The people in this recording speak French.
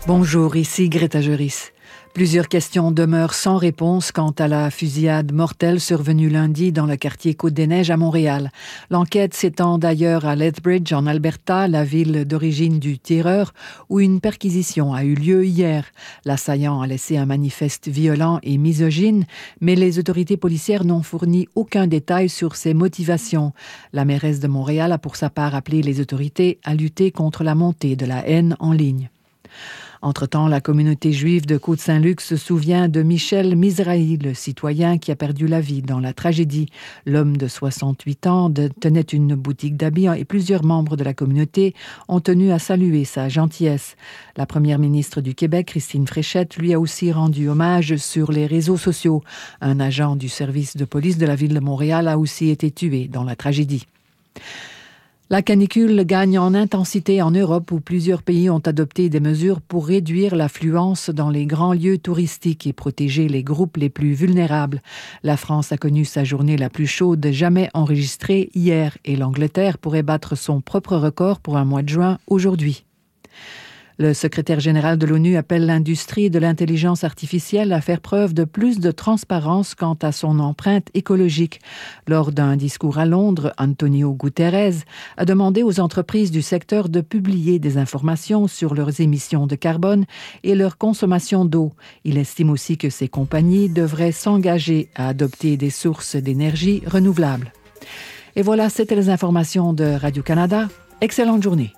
Bonjour, ici Greta Juris. Plusieurs questions demeurent sans réponse quant à la fusillade mortelle survenue lundi dans le quartier Côte-des-Neiges à Montréal. L'enquête s'étend d'ailleurs à Lethbridge, en Alberta, la ville d'origine du tireur, où une perquisition a eu lieu hier. L'assaillant a laissé un manifeste violent et misogyne, mais les autorités policières n'ont fourni aucun détail sur ses motivations. La mairesse de Montréal a pour sa part appelé les autorités à lutter contre la montée de la haine en ligne. Entre-temps, la communauté juive de Côte-Saint-Luc se souvient de Michel Mizrahi, le citoyen qui a perdu la vie dans la tragédie. L'homme de 68 ans tenait une boutique d'habits et plusieurs membres de la communauté ont tenu à saluer sa gentillesse. La première ministre du Québec, Christine Fréchette, lui a aussi rendu hommage sur les réseaux sociaux. Un agent du service de police de la ville de Montréal a aussi été tué dans la tragédie. La canicule gagne en intensité en Europe où plusieurs pays ont adopté des mesures pour réduire l'affluence dans les grands lieux touristiques et protéger les groupes les plus vulnérables. La France a connu sa journée la plus chaude jamais enregistrée hier et l'Angleterre pourrait battre son propre record pour un mois de juin aujourd'hui. Le secrétaire général de l'ONU appelle l'industrie de l'intelligence artificielle à faire preuve de plus de transparence quant à son empreinte écologique. Lors d'un discours à Londres, Antonio Guterres a demandé aux entreprises du secteur de publier des informations sur leurs émissions de carbone et leur consommation d'eau. Il estime aussi que ces compagnies devraient s'engager à adopter des sources d'énergie renouvelables. Et voilà, c'était les informations de Radio-Canada. Excellente journée.